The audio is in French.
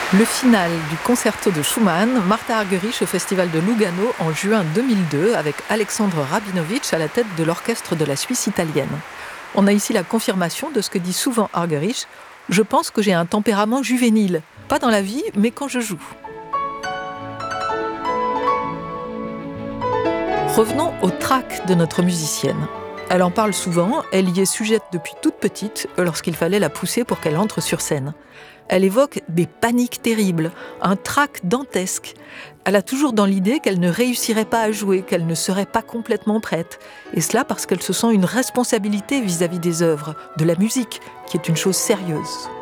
Le final du concerto de Schumann, Martha Argerich au Festival de Lugano en juin 2002 avec Alexandre Rabinovitch à la tête de l'orchestre de la Suisse italienne. On a ici la confirmation de ce que dit souvent Argerich. Je pense que j'ai un tempérament juvénile, pas dans la vie, mais quand je joue. Revenons au trac de notre musicienne. Elle en parle souvent, elle y est sujette depuis toute petite lorsqu'il fallait la pousser pour qu'elle entre sur scène. Elle évoque des paniques terribles, un trac dantesque. Elle a toujours dans l'idée qu'elle ne réussirait pas à jouer, qu'elle ne serait pas complètement prête. Et cela parce qu'elle se sent une responsabilité vis-à-vis des œuvres, de la musique, qui est une chose sérieuse.